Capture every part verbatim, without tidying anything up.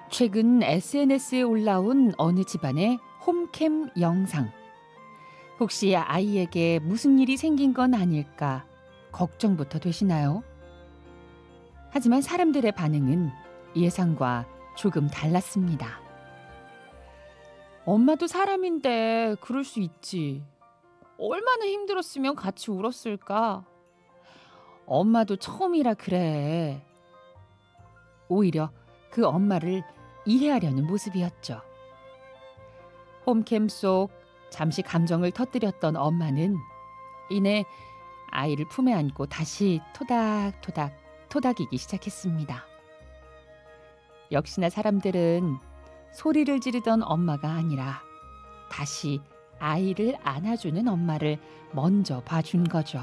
최근 에스엔에스에 올라온 어느 집안의 홈캠 영상. 혹시 아이에게 무슨 일이 생긴 건 아닐까 걱정부터 되시나요? 하지만 사람들의 반응은 예상과 조금 달랐습니다. 엄마도 사람인데 그럴 수 있지. 얼마나 힘들었으면 같이 울었을까? 엄마도 처음이라 그래. 오히려 그 엄마를 이해하려는 모습이었죠. 홈캠 속 잠시 감정을 터뜨렸던 엄마는 이내 아이를 품에 안고 다시 토닥토닥 토닥이기 시작했습니다. 역시나 사람들은 소리를 지르던 엄마가 아니라 다시 아이를 안아주는 엄마를 먼저 봐준 거죠.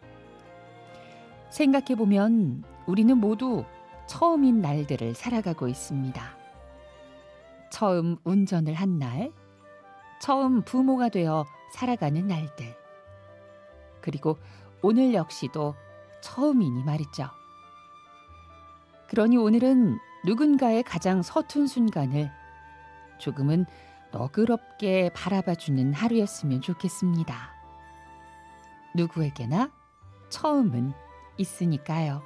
생각해보면 우리는 모두 처음인 날들을 살아가고 있습니다. 처음 운전을 한 날, 처음 부모가 되어 살아가는 날들, 그리고 오늘 역시도 처음이니 말이죠. 그러니 오늘은 누군가의 가장 서툰 순간을 조금은 너그럽게 바라봐주는 하루였으면 좋겠습니다. 누구에게나 처음은 있으니까요.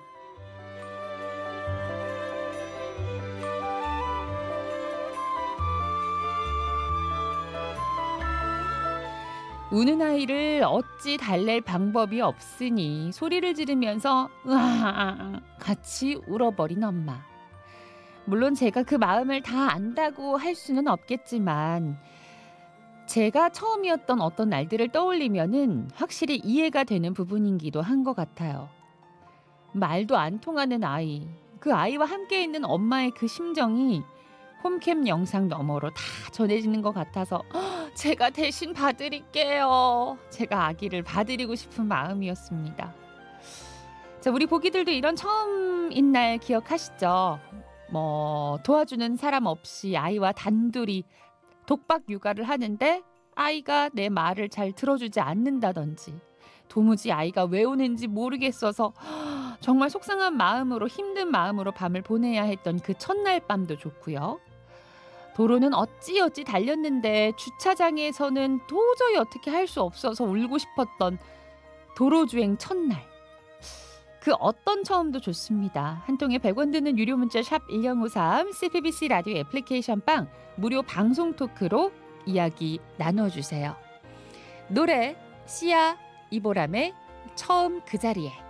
우는 아이를 어찌 달랠 방법이 없으니 소리를 지르면서 으아 같이 울어버린 엄마. 물론 제가 그 마음을 다 안다고 할 수는 없겠지만 제가 처음이었던 어떤 날들을 떠올리면은 확실히 이해가 되는 부분이기도 한 것 같아요. 말도 안 통하는 아이, 그 아이와 함께 있는 엄마의 그 심정이 홈캠 영상 너머로 다 전해지는 것 같아서 제가 대신 봐드릴게요. 제가 아기를 봐드리고 싶은 마음이었습니다. 자, 우리 보기들도 이런 처음인 날 기억하시죠? 뭐 도와주는 사람 없이 아이와 단둘이 독박 육아를 하는데 아이가 내 말을 잘 들어주지 않는다든지 도무지 아이가 왜 우는지 모르겠어서 정말 속상한 마음으로 힘든 마음으로 밤을 보내야 했던 그 첫날 밤도 좋고요. 도로는 어찌어찌 달렸는데 주차장에서는 도저히 어떻게 할 수 없어서 울고 싶었던 도로주행 첫날. 그 어떤 처음도 좋습니다. 한 통에 백 원 드는 유료 문자 샵 일공오삼 씨피비씨 라디오 애플리케이션 빵 무료 방송 토크로 이야기 나눠주세요. 노래 시아 이보람의 처음 그 자리에.